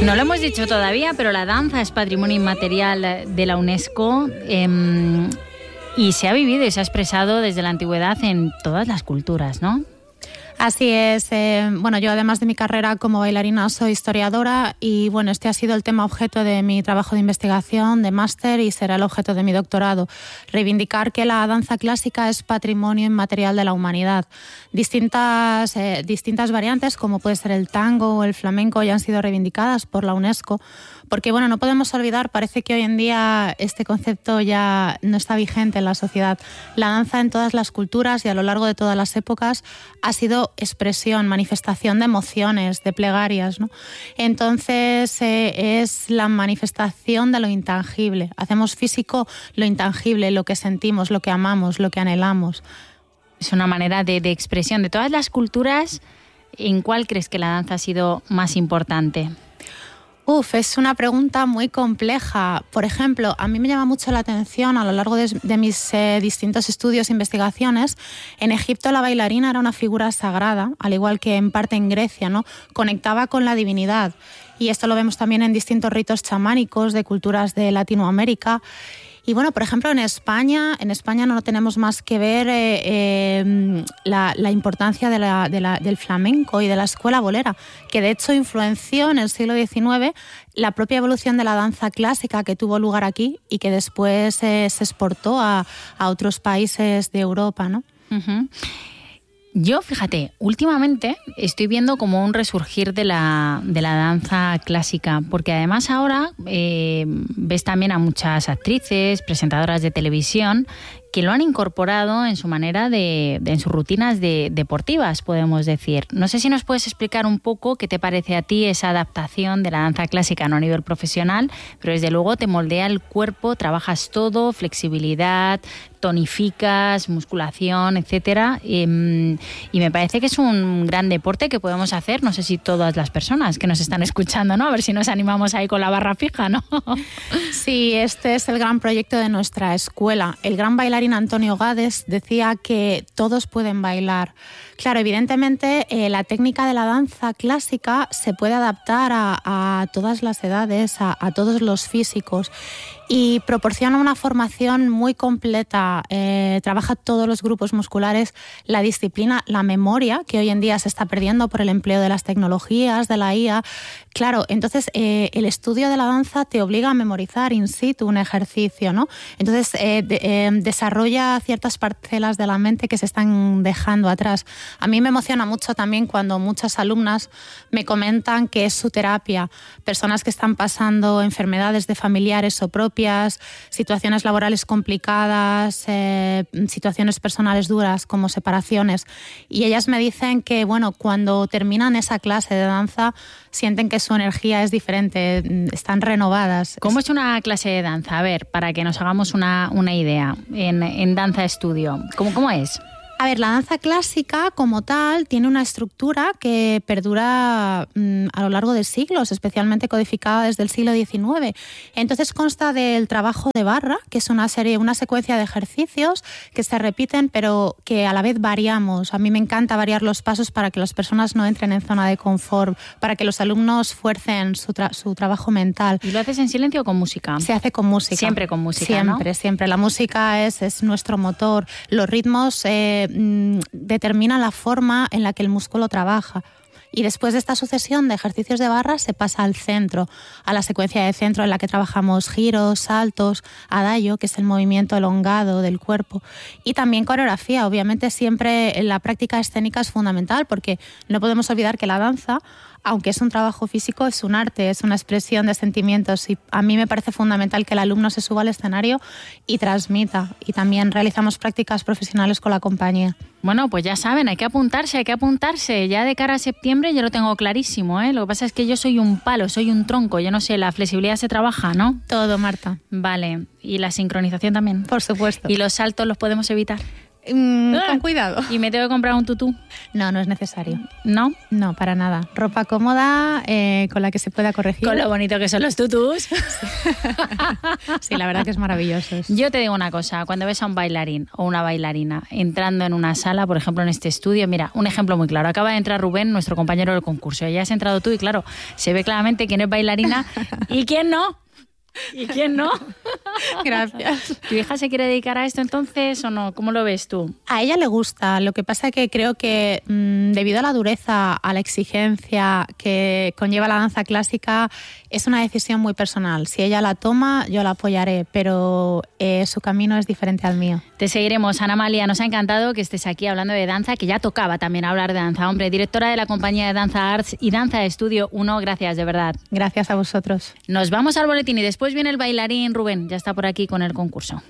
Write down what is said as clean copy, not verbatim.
No lo hemos dicho todavía, pero la danza es patrimonio inmaterial de la UNESCO y se ha vivido y se ha expresado desde la antigüedad en todas las culturas, ¿no? Así es. Bueno, yo además de mi carrera como bailarina soy historiadora y bueno, este ha sido el tema objeto de mi trabajo de investigación, de máster y será el objeto de mi doctorado. Reivindicar que la danza clásica es patrimonio inmaterial de la humanidad. Distintas variantes como puede ser el tango o el flamenco ya han sido reivindicadas por la UNESCO. Porque, bueno, no podemos olvidar, parece que hoy en día este concepto ya no está vigente en la sociedad. La danza en todas las culturas y a lo largo de todas las épocas ha sido expresión, manifestación de emociones, de plegarias, ¿no? Entonces, es la manifestación de lo intangible. Hacemos físico lo intangible, lo que sentimos, lo que amamos, lo que anhelamos. Es una manera de expresión. De todas las culturas, ¿en cuál crees que la danza ha sido más importante? Es una pregunta muy compleja. Por ejemplo, a mí me llama mucho la atención a lo largo de mis distintos estudios e investigaciones. En Egipto la bailarina era una figura sagrada, al igual que en parte en Grecia, ¿no? Conectaba con la divinidad. Y esto lo vemos también en distintos ritos chamánicos de culturas de Latinoamérica. Y bueno, por ejemplo, en España no tenemos más que ver la importancia del flamenco y de la escuela bolera, que de hecho influenció en el siglo XIX la propia evolución de la danza clásica que tuvo lugar aquí y que después se exportó a otros países de Europa, ¿no? Uh-huh. Yo, fíjate, últimamente estoy viendo como un resurgir de la danza clásica, porque además ahora ves también a muchas actrices, presentadoras de televisión, que lo han incorporado en su manera en sus rutinas deportivas, podemos decir. No sé si nos puedes explicar un poco qué te parece a ti esa adaptación de la danza clásica, no a nivel profesional, pero desde luego te moldea el cuerpo, trabajas todo, flexibilidad, tonificas, musculación, etcétera, y me parece que es un gran deporte que podemos hacer, no sé si todas las personas que nos están escuchando, ¿no? A ver si nos animamos ahí con la barra fija, ¿no? Sí, este es el gran proyecto de nuestra escuela. El gran bailarín Antonio Gades decía que todos pueden bailar. Claro, evidentemente la técnica de la danza clásica se puede adaptar a todas las edades, a todos los físicos. Y proporciona una formación muy completa, trabaja todos los grupos musculares, la disciplina, la memoria, que hoy en día se está perdiendo por el empleo de las tecnologías, de la IA. Claro, entonces el estudio de la danza te obliga a memorizar in situ un ejercicio, ¿no? Entonces desarrolla ciertas parcelas de la mente que se están dejando atrás. A mí me emociona mucho también cuando muchas alumnas me comentan que es su terapia. Personas que están pasando enfermedades de familiares o propias, situaciones laborales complicadas, situaciones personales duras como separaciones. Y ellas me dicen que, bueno, cuando terminan esa clase de danza sienten que su energía es diferente, están renovadas. ¿Cómo es una clase de danza? A ver, para que nos hagamos una idea en danza estudio. ¿Cómo es? A ver, la danza clásica como tal tiene una estructura que perdura a lo largo de siglos, especialmente codificada desde el siglo XIX. Entonces consta del trabajo de barra, que es una secuencia de ejercicios que se repiten, pero que a la vez variamos. A mí me encanta variar los pasos para que las personas no entren en zona de confort, para que los alumnos fuercen su trabajo mental. ¿Y lo haces en silencio o con música? Se hace con música. Siempre con música, siempre, ¿no? Siempre. La música es nuestro motor. Los ritmos determina la forma en la que el músculo trabaja. Y después de esta sucesión de ejercicios de barra se pasa al centro, a la secuencia de centro en la que trabajamos giros, saltos, adagio, que es el movimiento elongado del cuerpo, y también coreografía. Obviamente siempre la práctica escénica es fundamental porque no podemos olvidar que la danza, aunque es un trabajo físico, es un arte, es una expresión de sentimientos y a mí me parece fundamental que el alumno se suba al escenario y transmita. Y también realizamos prácticas profesionales con la compañía. Bueno, pues ya saben, hay que apuntarse. Ya de cara a septiembre yo lo tengo clarísimo, ¿eh? Lo que pasa es que yo soy un palo, soy un tronco. Yo no sé, la flexibilidad se trabaja, ¿no? Todo, Marta. Vale. ¿Y la sincronización también? Por supuesto. ¿Y los saltos los podemos evitar? Con cuidado. ¿Y me tengo que comprar un tutú? No, no es necesario. ¿No? No, para nada. Ropa cómoda, con la que se pueda corregir. Con lo bonito que son los tutús. Sí, la verdad que es maravilloso. Yo te digo una cosa, cuando ves a un bailarín o una bailarina entrando en una sala, por ejemplo en este estudio, mira, un ejemplo muy claro, acaba de entrar Rubén, nuestro compañero del concurso, ya has entrado tú y claro, se ve claramente quién es bailarina y quién no. ¿Y quién no? Gracias. ¿Tu hija se quiere dedicar a esto entonces o no? ¿Cómo lo ves tú? A ella le gusta, lo que pasa es que creo que debido a la dureza, a la exigencia que conlleva la danza clásica, es una decisión muy personal. Si ella la toma, yo la apoyaré, pero su camino es diferente al mío. Te seguiremos, Ana Amalia. Nos ha encantado que estés aquí hablando de danza, que ya tocaba también hablar de danza. Hombre, directora de la compañía de Danza Arts y Danza Estudio 1, gracias, de verdad. Gracias a vosotros. Nos vamos al boletín y después viene el bailarín Rubén, ya está por aquí con el concurso.